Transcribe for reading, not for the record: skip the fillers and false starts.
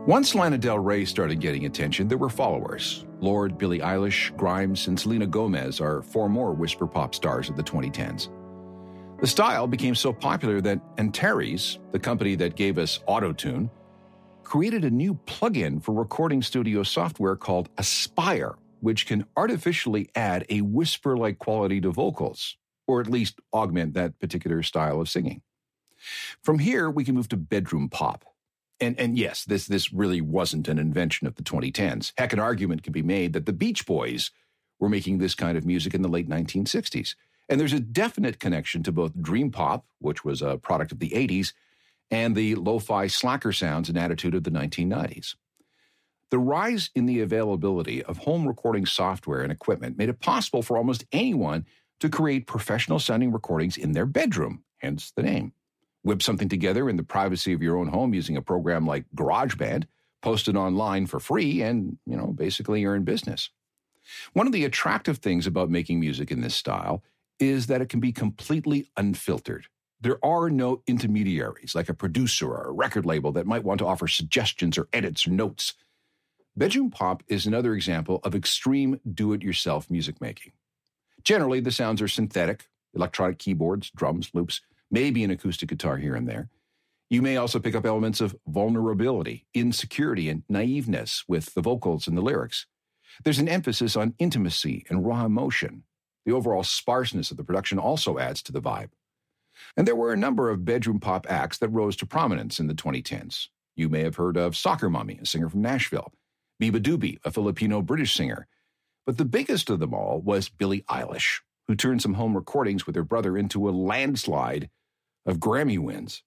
Once Lana Del Rey started getting attention, there were followers. Lorde, Billie Eilish, Grimes, and Selena Gomez are four more whisper pop stars of the 2010s. The style became so popular that Antares, the company that gave us Auto-Tune, created a new plugin for recording studio software called Aspire, which can artificially add a whisper-like quality to vocals, or at least augment that particular style of singing. From here, we can move to bedroom pop. And yes, this really wasn't an invention of the 2010s. Heck, an argument can be made that the Beach Boys were making this kind of music in the late 1960s. And there's a definite connection to both dream pop, which was a product of the 80s, and the lo-fi slacker sounds and attitude of the 1990s. The rise in the availability of home recording software and equipment made it possible for almost anyone to create professional-sounding recordings in their bedroom, hence the name. Whip something together in the privacy of your own home using a program like GarageBand, post it online for free, and, basically you're in business. One of the attractive things about making music in this style is that it can be completely unfiltered. There are no intermediaries like a producer or a record label that might want to offer suggestions or edits or notes. Bedroom pop is another example of extreme do-it-yourself music making. Generally, the sounds are synthetic, electronic keyboards, drums, loops, maybe an acoustic guitar here and there. You may also pick up elements of vulnerability, insecurity, and naiveness with the vocals and the lyrics. There's an emphasis on intimacy and raw emotion. The overall sparseness of the production also adds to the vibe. And there were a number of bedroom pop acts that rose to prominence in the 2010s. You may have heard of Soccer Mommy, a singer from Nashville, beabadoobee, a Filipino-British singer. But the biggest of them all was Billie Eilish, who turned some home recordings with her brother into a landslide of Grammy wins.